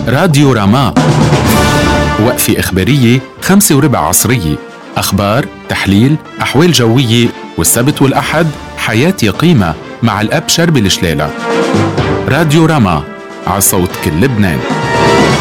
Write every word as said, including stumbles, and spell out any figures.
راديو راما، وقفة إخبارية خمسة وربع عصرية، أخبار، تحليل، أحوال جوية، والسبت والأحد حياتي قيمة مع الأب شربي الشلالة. راديو راما، على صوت كل لبنان.